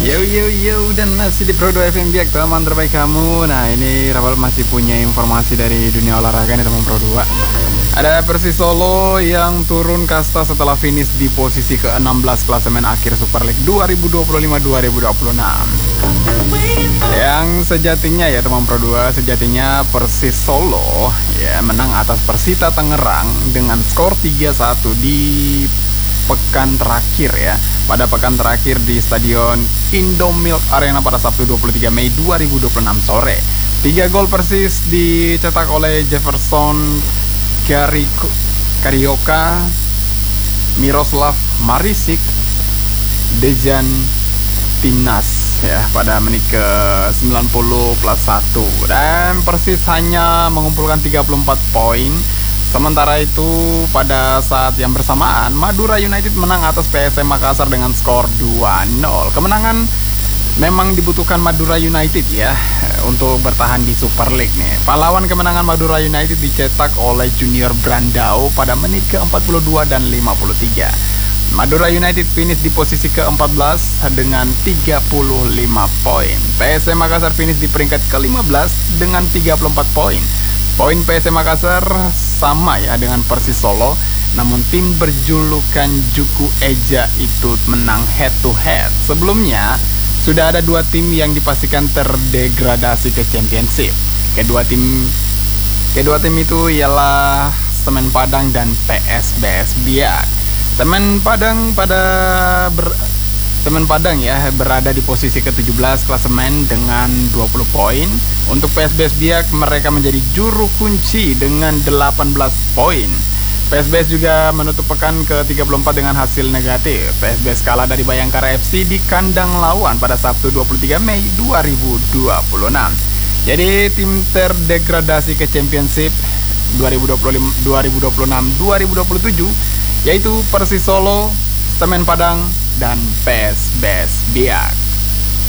Yo yo yo, dan masih di Pro 2 FM Biak, teman terbaik kamu. Nah, ini Rabal masih punya informasi dari dunia olahraga nih teman Pro 2. Ada Persis Solo yang turun kasta setelah finish di posisi ke-16 klasemen akhir Super League 2025-2026. Yang sejatinya ya teman Pro 2, sejatinya Persis Solo ya menang atas Persita Tangerang dengan skor 3-1 di pekan terakhir ya. Pada pekan terakhir di Stadion Indomilk Arena pada Sabtu 23 Mei 2026 sore. 3 gol Persis dicetak oleh Jefferson Karioka, Miroslav Marisic, Dejan Tinas ya pada menit ke 90 plus 1. Dan Persis hanya mengumpulkan 34 poin. Sementara itu pada saat yang bersamaan Madura United menang atas PSM Makassar dengan skor 2-0. Kemenangan memang dibutuhkan Madura United ya untuk bertahan di Super League nih. Pahlawan kemenangan Madura United dicetak oleh Junior Brandao pada menit ke-42 dan 53. Madura United finish di posisi ke-14 dengan 35 poin. PSM Makassar finish di peringkat ke-15 dengan 34 poin. Poin PSM Makassar sama ya dengan Persis Solo, namun tim berjulukan Juku Eja itu menang head to head. Sebelumnya sudah ada dua tim yang dipastikan terdegradasi ke Championship. Kedua tim itu ialah Semen Padang dan PSBS Biak. Semen Padang ya berada di posisi ke-17 klasemen dengan 20 poin. Untuk PSBS Biak mereka menjadi juru kunci dengan 18 poin. PSBS juga menutup pekan ke-34 dengan hasil negatif. PSBS kalah dari Bayangkara FC di kandang lawan pada Sabtu 23 Mei 2026. Jadi tim terdegradasi ke Championship 2026-2027 yaitu Persis Solo, Semen Padang, dan PSBS Biak.